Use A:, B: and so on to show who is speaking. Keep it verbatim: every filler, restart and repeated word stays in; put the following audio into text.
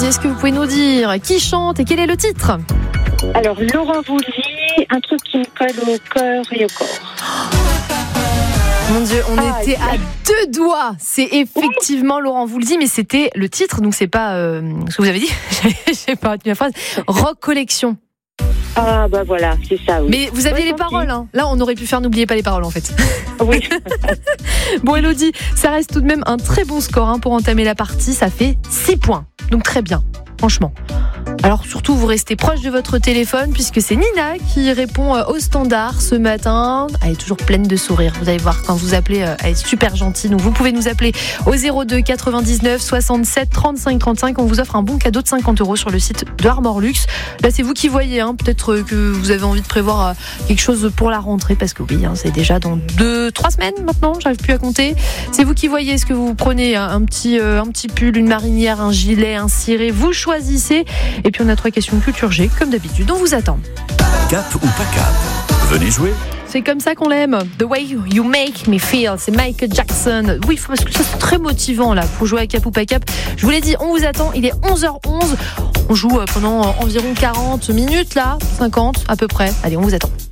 A: Elodie, est-ce que vous pouvez nous dire qui chante et quel est le titre ?
B: Alors, Laurent Voulzy, un truc qui me colle au cœur et au corps.
A: Mon Dieu, on
B: Ah,
A: était à deux doigts. C'est effectivement Laurent Voulzy, mais c'était le titre, donc c'est pas euh, ce que vous avez dit. J'ai pas retenu la phrase. Rock Collection.
B: Ah, bah voilà, c'est ça, oui.
A: Mais vous aviez
B: Ouais,
A: les paroles, hein. Là, on aurait pu faire n'oubliez pas les paroles, en fait.
B: Oui.
A: Bon, Elodie, ça reste tout de même un très bon score hein, pour entamer la partie. Ça fait six points. Donc très bien, franchement. Alors surtout, vous restez proche de votre téléphone puisque c'est Nina qui répond au standard ce matin. Elle est toujours pleine de sourires. Vous allez voir, quand vous appelez, elle est super gentille. Donc vous pouvez nous appeler au zéro deux quatre-vingt-dix-neuf soixante-sept trente-cinq trente-cinq. On vous offre un bon cadeau de cinquante euros sur le site de Armor Luxe. Là, c'est vous qui voyez. Hein. Peut-être que vous avez envie de prévoir quelque chose pour la rentrée parce que oui, hein, c'est déjà dans deux, trois semaines maintenant. J'arrive plus à compter. C'est vous qui voyez ce que vous prenez. Un petit, un petit pull, une marinière, un gilet, un ciré. Vous choisissez. Et puis on a trois questions culture G, comme d'habitude. On vous attend.
C: Cap ou pas cap ? Venez jouer.
A: C'est comme ça qu'on l'aime. The way you make me feel. C'est Michael Jackson. Oui, parce que ça c'est très motivant là pour jouer à Cap ou pas cap. Je vous l'ai dit, on vous attend. Il est onze heures onze. On joue pendant environ quarante minutes là, cinquante à peu près. Allez, on vous attend.